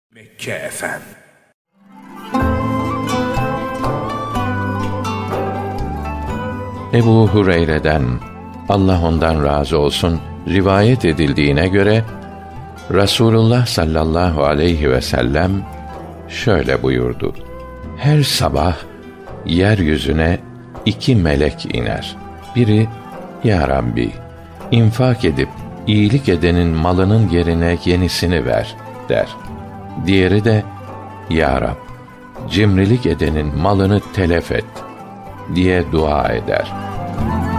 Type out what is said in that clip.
Mekke FM. Ebu Hureyre'den, Allah ondan razı olsun, rivayet edildiğine göre Rasulullah sallallahu aleyhi ve sellem şöyle buyurdu: Her sabah yeryüzüne 2 melek iner. Biri, Ya Rabbi, infak edip iyilik edenin malının yerine yenisini ver der. Diğeri de, Ya Rab, cimrilik edenin malını telef et diye dua eder.